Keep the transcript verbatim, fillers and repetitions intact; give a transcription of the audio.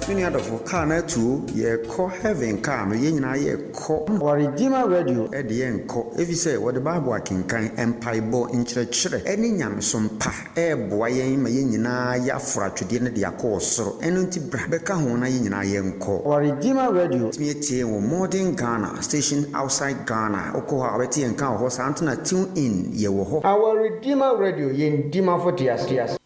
Many other for car na two, ye call heaven car, no yen na ye call or Redeemer Radio at the end call. If you say what the Bible can kind empire bo in church, any yam some pa, eh, boy, my yen na ya fra to the end of the course, so enunti brabeka hona yen na yen call or Redeemer Radio. Me tea or modern Ghana station outside Ghana, Okoha, Betty and Cow horse Antona tune in ye wo. Our Redeemer Radio yen Dima for Tias Tias.